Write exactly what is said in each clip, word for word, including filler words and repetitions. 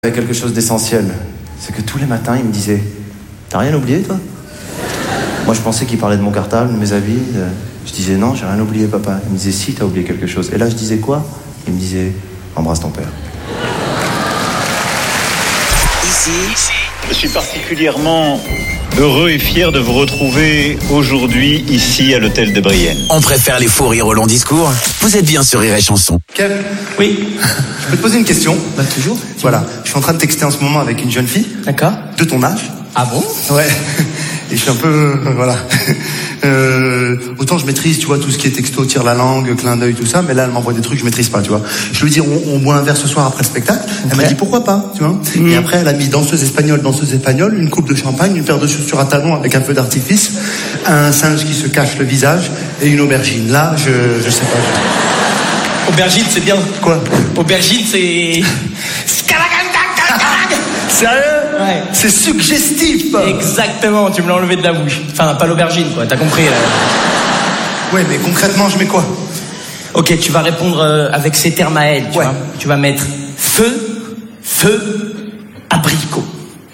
Il y avait quelque chose d'essentiel, c'est que tous les matins, il me disait « T'as rien oublié, toi ?» Moi, je pensais qu'il parlait de mon cartable, de mes habits. De... Je disais « Non, j'ai rien oublié, papa. » Il me disait « Si, t'as oublié quelque chose. » Et là, je disais quoi? Il me disait « Embrasse ton père. » Ici, je suis particulièrement heureux et fier de vous retrouver aujourd'hui ici à l'hôtel de Brienne. On préfère les faux rires au long discours. Vous êtes bien sur Rire et Chanson. Kev, oui. Je peux te poser une question? Bah toujours. Voilà, je suis en train de texter en ce moment avec une jeune fille. D'accord. De ton âge. Ah bon? Ouais. Et je suis un peu, euh, voilà. Euh, autant je maîtrise, tu vois, tout ce qui est texto, tire la langue, clin d'œil, tout ça, mais là elle m'envoie des trucs que je maîtrise pas, tu vois. Je lui dis on, on boit un verre ce soir après le spectacle. Okay. Elle m'a dit pourquoi pas, tu vois. Mmh. Et après elle a mis danseuse espagnole, danseuse espagnole, une coupe de champagne, une paire de chaussures à talons avec un feu d'artifice, un singe qui se cache le visage et une aubergine. Là, je, je sais pas. Je... Aubergine, c'est bien. Quoi? Aubergine, c'est... Sérieux? Ouais. C'est suggestif. Exactement, tu me l'as enlevé de la bouche. Enfin, pas l'aubergine, quoi, t'as compris. Là. Ouais, mais concrètement, je mets quoi? Ok, tu vas répondre euh, avec ces termes à elle, tu ouais. vois. Tu vas mettre feu, feu, abricot.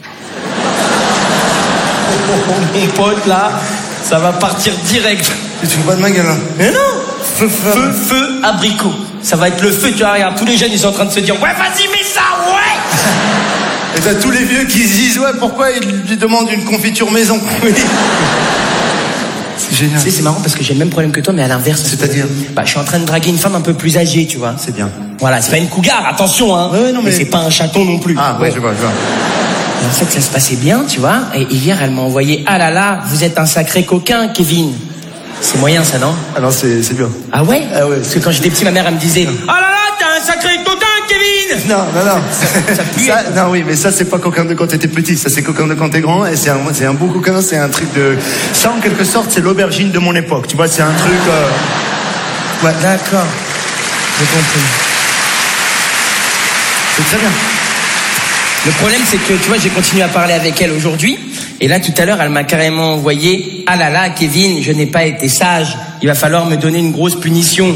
Oh, oh, oh, mon pote, là, ça va partir direct. Tu te fous pas de ma gueule, hein? Mais non. Feu, feu, feu, feu, abricot. Ça va être le feu, tu vois, regarde, tous les jeunes, ils sont en train de se dire, ouais, vas-y, mets ça, ouais. Et t'as tous les vieux qui se disent, ouais, pourquoi ils lui demandent une confiture maison? Oui. C'est génial. Tu sais, c'est marrant parce que j'ai le même problème que toi, mais à l'inverse. C'est-à-dire? Bah, je suis en train de draguer une femme un peu plus âgée, tu vois. C'est bien. Voilà, c'est pas une cougar, attention, hein. Ouais, ouais, non, mais... mais c'est pas un chaton non plus. Ah, ouais, ouais. je vois, je vois. Et en fait, ça se passait bien, tu vois. Et hier, elle m'a envoyé, ah là là, vous êtes un sacré coquin, Kevin. C'est moyen, ça, non? Ah non, c'est, c'est bien. Ah ouais? Ah ouais. Parce que quand j'étais petit, ma mère, elle me disait, ah là là, t'es un sacré coquin, Kevin! Non, non, non. Ça, ça pue. Ça, non, oui, mais ça, c'est pas coquin de quand t'étais petit. Ça, c'est coquin de quand t'es grand. Et c'est un, c'est un beau coquin, c'est un truc de... Ça, en quelque sorte, c'est l'aubergine de mon époque. Tu vois, c'est un truc... Euh... Ouais. D'accord. J'ai compris. C'est très bien. Le problème, c'est que, tu vois, j'ai continué à parler avec elle aujourd'hui. Et là, tout à l'heure, elle m'a carrément envoyé, ah là là, Kevin, je n'ai pas été sage. Il va falloir me donner une grosse punition.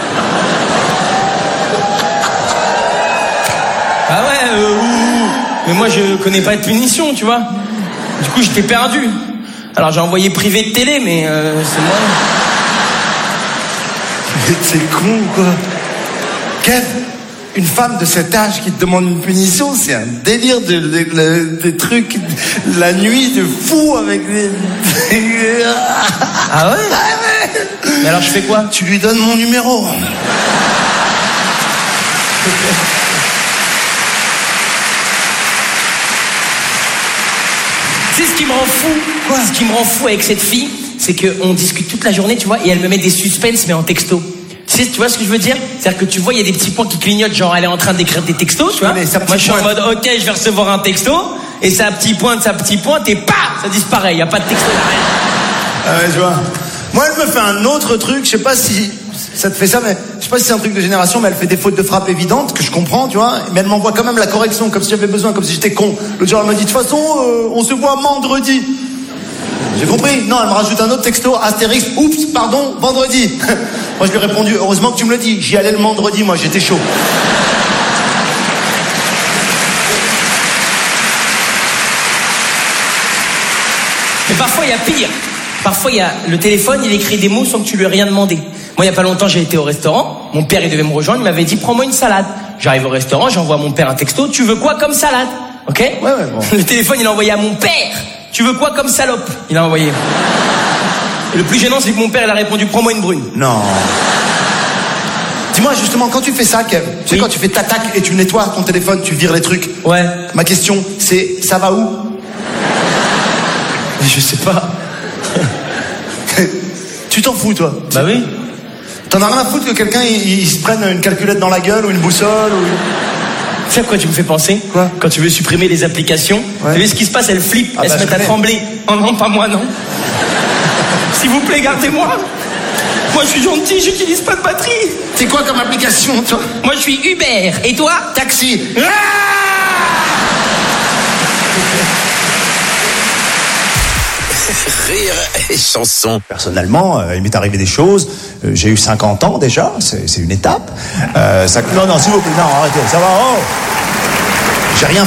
Ah ouais, euh, ouh, mais moi, je connais pas de punition, tu vois. Du coup, j'étais perdu. Alors, j'ai envoyé privé de télé, mais euh, c'est moi. C'est con ou quoi? Kev, une femme de cet âge qui te demande une punition, c'est un délire de, de, de, des trucs, la nuit de fou avec des... Ah ouais? Ah ouais. Mais alors je fais quoi? Tu lui donnes mon numéro. Tu sais ce qui me rend fou? Quoi? Ce qui me rend fou avec cette fille, c'est qu'on discute toute la journée, tu vois, et elle me met des suspens, mais en texto. Tu sais, tu vois ce que je veux dire? C'est-à-dire que tu vois, il y a des petits points qui clignotent, genre elle est en train d'écrire des textos, tu vois. Mais ça, moi, je suis point... en mode, ok, je vais recevoir un texto, et ça petit pointe, ça petit pointe, et paf, ça disparaît. Il y a pas de texto derrière. Ah ouais, je vois. Moi, elle me fait un autre truc. Je sais pas si ça te fait ça, mais je sais pas si c'est un truc de génération, mais elle fait des fautes de frappe évidentes que je comprends, tu vois. Mais elle m'envoie quand même la correction, comme si j'avais besoin, comme si j'étais con. L'autre jour, elle me dit, de toute façon, euh, on se voit vendredi. J'ai compris. Non, elle me rajoute un autre texto, Astérix, oups, pardon, vendredi. Moi, je lui ai répondu, heureusement que tu me le dis. J'y allais le vendredi, moi, j'étais chaud. Mais parfois, il y a pire. Parfois, il y a le téléphone, il écrit des mots sans que tu lui aies rien demandé. Moi, il y a pas longtemps, j'ai été au restaurant. Mon père, il devait me rejoindre. Il m'avait dit, prends-moi une salade. J'arrive au restaurant, j'envoie à mon père un texto. Tu veux quoi comme salade? Ok? Ouais, ouais, bon. Le téléphone, il a envoyé à mon père. Tu veux quoi comme salope? Il a envoyé. Et le plus gênant, c'est que mon père, il a répondu, prends-moi une brune. Non. Dis-moi, justement, quand tu fais ça, Kev, tu sais, oui. quand tu fais tac et tu nettoies ton téléphone, tu vires les trucs. Ouais. Ma question, c'est, ça va où? Je sais pas. Tu t'en fous, toi? Bah oui. T'en as rien à foutre que quelqu'un, il, il se prenne une calculette dans la gueule ou une boussole ou... Tu sais à quoi tu me fais penser? Quoi? Quand tu veux supprimer les applications, ouais. tu sais ce qui se passe, elles flippent, ah elles bah se mettent à trembler. Oh non, pas moi, non. S'il vous plaît, gardez-moi. Moi, je suis gentil, j'utilise pas de batterie. C'est quoi comme application, toi? Moi, je suis Uber. Et toi? Taxi. Ah Rire et Chanson. Personnellement, euh, il m'est arrivé des choses. Euh, j'ai eu cinquante ans déjà, c'est, c'est une étape. Euh, ça... Non, non, s'il vous plaît, non, arrêtez, ça va, oh J'ai rien